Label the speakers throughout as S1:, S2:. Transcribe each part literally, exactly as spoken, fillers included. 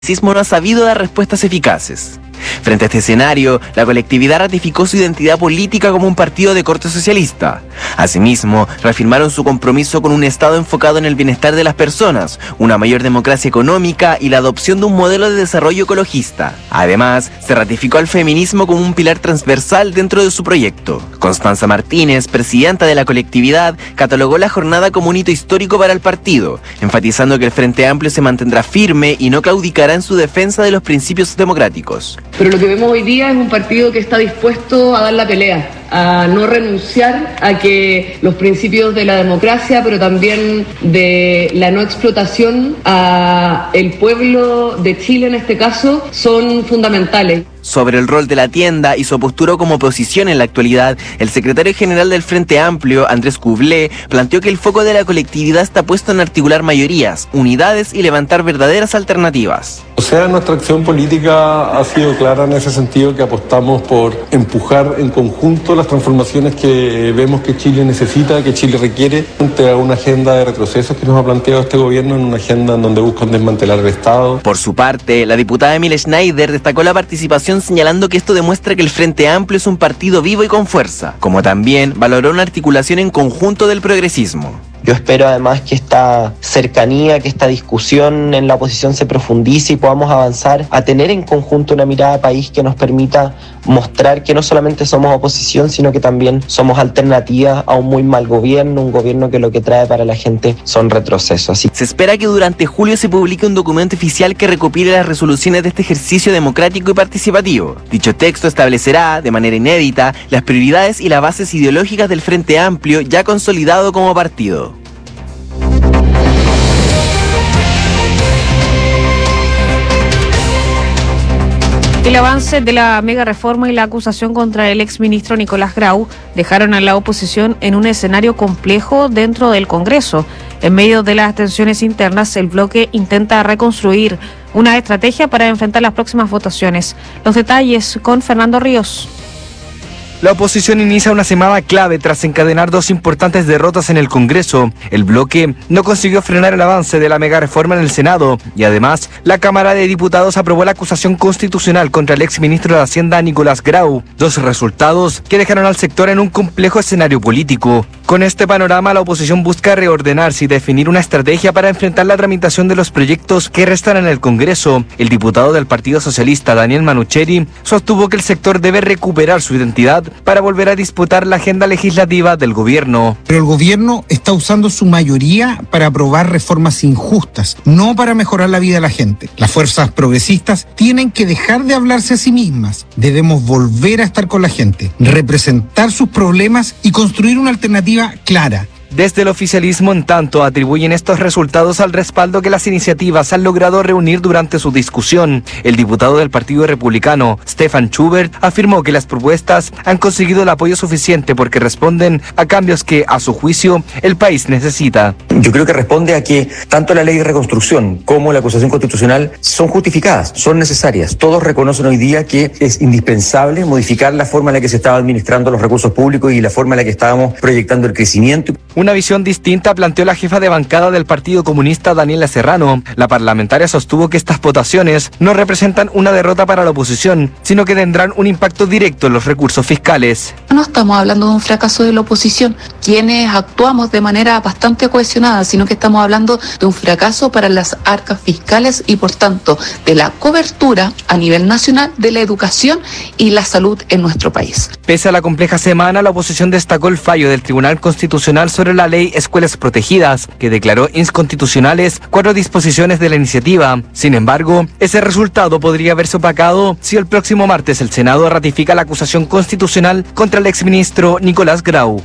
S1: no ha sabido dar respuestas eficaces. Frente a este escenario, la colectividad ratificó su identidad política como un partido de corte socialista. Asimismo, reafirmaron su compromiso con un Estado enfocado en el bienestar de las personas, una mayor democracia económica y la adopción de un modelo de desarrollo ecologista. Además, se ratificó al feminismo como un pilar transversal dentro de su proyecto. Constanza Martínez, presidenta de la colectividad, catalogó la jornada como un hito histórico para el partido, enfatizando que el Frente Amplio se mantendrá firme y no claudicará en su defensa de los principios democráticos.
S2: Pero lo que vemos hoy día es un partido que está dispuesto a dar la pelea, a no renunciar a que los principios de la democracia, pero también de la no explotación a el pueblo de Chile en este caso, son fundamentales.
S1: Sobre el rol de la tienda y su postura como oposición en la actualidad, el secretario general del Frente Amplio, Andrés Cublé, planteó que el foco de la colectividad está puesto en articular mayorías, unidades y levantar verdaderas alternativas.
S3: O sea, nuestra acción política ha sido clara en ese sentido, que apostamos por empujar en conjunto las transformaciones que vemos que Chile necesita, que Chile requiere, frente a una agenda de retrocesos que nos ha planteado este gobierno, en una agenda en donde buscan desmantelar el Estado.
S1: Por su parte, la diputada Emilia Schneider destacó la participación señalando que esto demuestra que el Frente Amplio es un partido vivo y con fuerza, como también valoró una articulación en conjunto del progresismo.
S4: Yo espero además que esta cercanía, que esta discusión en la oposición se profundice y podamos avanzar a tener en conjunto una mirada de país que nos permita mostrar que no solamente somos oposición, sino que también somos alternativa a un muy mal gobierno, un gobierno que lo que trae para la gente son retrocesos. Así
S1: se espera que durante julio se publique un documento oficial que recopile las resoluciones de este ejercicio democrático y participativo. Dicho texto establecerá, de manera inédita, las prioridades y las bases ideológicas del Frente Amplio ya consolidado como partido.
S5: El avance de la mega reforma y la acusación contra el exministro Nicolás Grau dejaron a la oposición en un escenario complejo dentro del Congreso. En medio de las tensiones internas, el bloque intenta reconstruir una estrategia para enfrentar las próximas votaciones. Los detalles con Fernando Ríos.
S6: La oposición inicia una semana clave tras encadenar dos importantes derrotas en el Congreso. El bloque no consiguió frenar el avance de la mega reforma en el Senado y además la Cámara de Diputados aprobó la acusación constitucional contra el exministro de Hacienda Nicolás Grau, dos resultados que dejaron al sector en un complejo escenario político. Con este panorama, la oposición busca reordenarse y definir una estrategia para enfrentar la tramitación de los proyectos que restan en el Congreso. El diputado del Partido Socialista, Daniel Manucheri, sostuvo que el sector debe recuperar su identidad para volver a disputar la agenda legislativa del gobierno.
S7: Pero el gobierno está usando su mayoría para aprobar reformas injustas, no para mejorar la vida de la gente. Las fuerzas progresistas tienen que dejar de hablarse a sí mismas. Debemos volver a estar con la gente, representar sus problemas y construir una alternativa clara.
S6: Desde el oficialismo, en tanto, atribuyen estos resultados al respaldo que las iniciativas han logrado reunir durante su discusión. El diputado del Partido Republicano, Stefan Schubert, afirmó que las propuestas han conseguido el apoyo suficiente porque responden a cambios que, a su juicio, el país necesita.
S8: Yo creo que responde a que tanto la ley de reconstrucción como la acusación constitucional son justificadas, son necesarias. Todos reconocen hoy día que es indispensable modificar la forma en la que se estaban administrando los recursos públicos y la forma en la que estábamos proyectando el crecimiento.
S6: Una visión distinta planteó la jefa de bancada del Partido Comunista, Daniela Serrano. La parlamentaria sostuvo que estas votaciones no representan una derrota para la oposición, sino que tendrán un impacto directo en los recursos fiscales.
S9: No estamos hablando de un fracaso de la oposición, quienes actuamos de manera bastante cohesionada, sino que estamos hablando de un fracaso para las arcas fiscales y, por tanto, de la cobertura a nivel nacional de la educación y la salud en nuestro país.
S6: Pese a la compleja semana, la oposición destacó el fallo del Tribunal Constitucional sobre la ley Escuelas Protegidas, que declaró inconstitucionales cuatro disposiciones de la iniciativa. Sin embargo, ese resultado podría verse opacado si el próximo martes el Senado ratifica la acusación constitucional contra el exministro Nicolás Grau.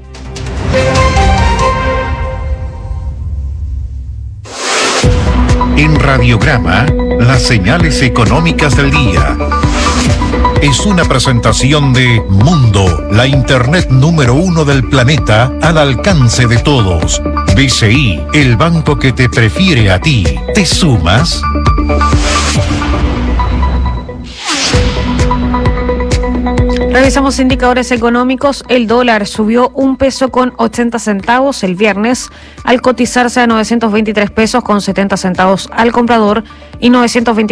S10: En Radiograma, las señales económicas del día. Es una presentación de Mundo, la internet número uno del planeta al alcance de todos. B C I, el banco que te prefiere a ti. ¿Te sumas?
S5: Revisamos indicadores económicos. El dólar subió un peso con ochenta centavos el viernes al cotizarse a novecientos veintitrés pesos con setenta centavos al comprador y novecientos veinticuatro